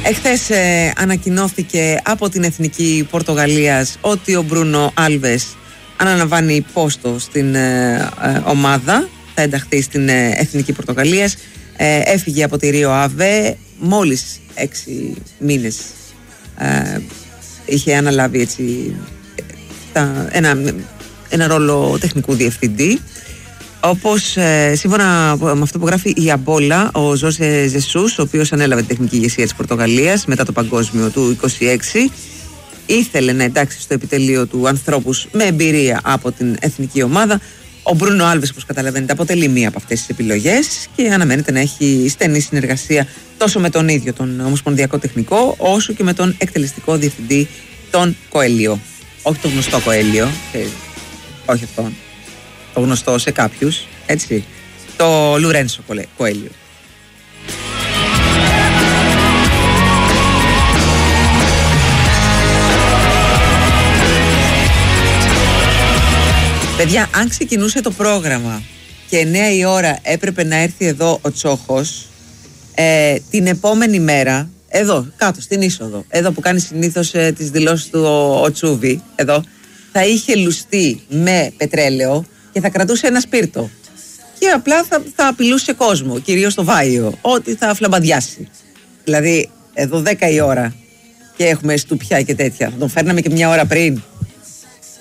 Εχθές ανακοινώθηκε από την Εθνική Πορτογαλίας ότι ο Μπρούνο Άλβες αναλαμβάνει πόστο στην ομάδα, θα ενταχθεί στην Εθνική Πορτογαλίας. Έφυγε από τη Ρίο Αβέ, μόλις 6 μήνες είχε αναλάβει έτσι ένα ρόλο τεχνικού διευθυντή. Όπως σύμφωνα με αυτό που γράφει η Αμπόλα, ο Ζώσε Ζεσούς, ο οποίος ανέλαβε την τεχνική ηγεσία της Πορτογαλίας μετά το παγκόσμιο του 26, ήθελε να εντάξει στο επιτελείο του ανθρώπους με εμπειρία από την εθνική ομάδα. Ο Μπρούνο Άλβες, όπως καταλαβαίνετε, αποτελεί μία από αυτές τις επιλογές και αναμένεται να έχει στενή συνεργασία τόσο με τον ίδιο τον ομοσπονδιακό τεχνικό, όσο και με τον εκτελεστικό διευθυντή, τον Κοέλιο. Όχι τον γνωστό Κοέλιο, όχι αυτόν, το γνωστό σε κάποιους, έτσι, το Λουρένσο Κοέλιο. Παιδιά, αν ξεκινούσε το πρόγραμμα και 9 η ώρα έπρεπε να έρθει εδώ ο Τσόχος, την επόμενη μέρα, εδώ κάτω στην είσοδο, εδώ που κάνει συνήθως τις δηλώσεις του ο Τσούβι, εδώ, θα είχε λουστεί με πετρέλαιο και θα κρατούσε ένα σπίρτο και απλά θα απειλούσε κόσμο, κυρίως το Βάιο, ότι θα φλαμπαδιάσει. Δηλαδή εδώ 10 η ώρα και έχουμε στουπιά και τέτοια, θα τον φέρναμε και μια ώρα πριν.